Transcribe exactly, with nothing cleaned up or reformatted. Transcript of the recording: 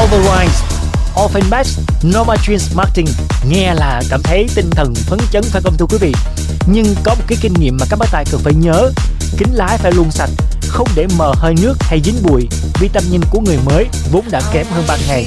Overwise, Offenbach, Nova Jeans Martin. Nghe là cảm thấy tinh thần phấn chấn phải không thưa quý vị? Nhưng có một cái kinh nghiệm mà các bác tài cần phải nhớ: kính lái phải luôn sạch, không để mờ hơi nước hay dính bụi, vì tầm nhìn của người mới vốn đã kém hơn ban ngày.